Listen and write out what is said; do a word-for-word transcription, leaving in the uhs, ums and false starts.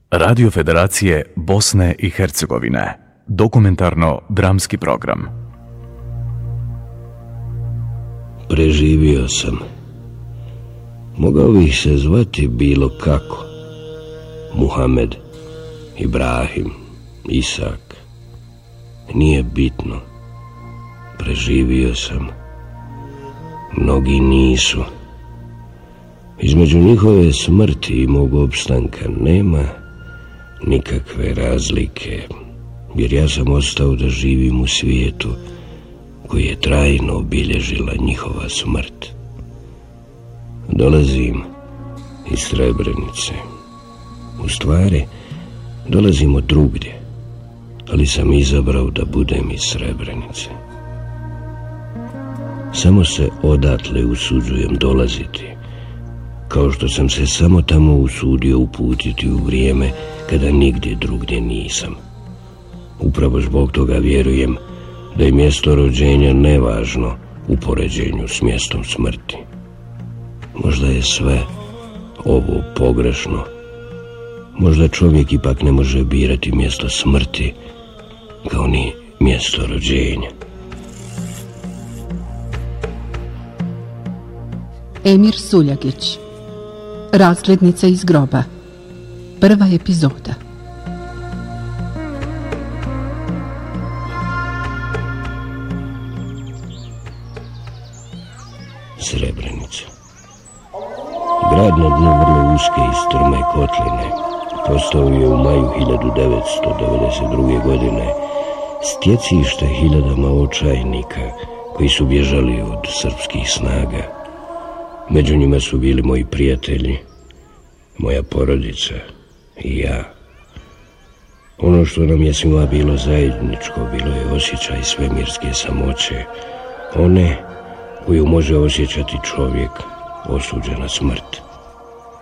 Radio Federacije Bosne i Hercegovine. Dokumentarno-dramski program. Preživio sam. Mogao bih se zvati bilo kako. Muhamed, Ibrahim, Isak. Nije bitno. Preživio sam. Mnogi nisu. Između njihove smrti i mog opstanka nema nikakve razlike, jer ja sam ostao da živim u svijetu koji je trajno obilježila njihova smrt. Dolazim iz Srebrenice. U stvari, dolazim od drugdje, ali sam izabrao da budem iz Srebrenice. Samo se odatle usuđujem dolaziti, kao što sam se samo tamo usudio uputiti u vrijeme kada nigdje drugdje nisam. Upravo zbog toga vjerujem da je mjesto rođenja nevažno u poređenju s mjestom smrti. Možda je sve ovo pogrešno. Možda čovjek ipak ne može birati mjesto smrti kao ni mjesto rođenja. Emir Suljagić, Razglednica iz groba. Prva epizoda. Srebrenica. Grad na dnu vrlo uske i strme kotline postao je u maju hiljadu devetsto devedeset druge. godine stjecište hiljadama očajnika koji su bježali od srpskih snaga. Među njima su bili moji prijatelji, moja porodica i ja. Ono što nam je svima bilo zajedničko bilo je osjećaj svemirske samoće, one koju može osjećati čovjek osuđen na smrt.